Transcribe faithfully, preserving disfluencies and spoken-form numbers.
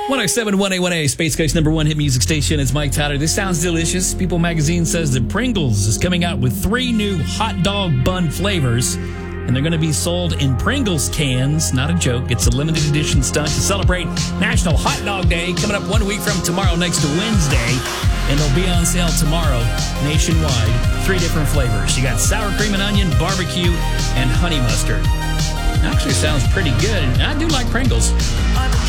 one oh seven point one A, Space Coast number one hit music station. It's Mike Tyler. This sounds delicious. People magazine says that Pringles is coming out with three new hot dog bun flavors, and they're going to be sold in Pringles cans. Not a joke. It's a limited edition stunt to celebrate National Hot Dog Day, coming up one week from tomorrow, next to Wednesday. And they'll be on sale tomorrow nationwide. Three different flavors. You got sour cream and onion, barbecue, and honey mustard. Actually sounds pretty good. And I do like Pringles.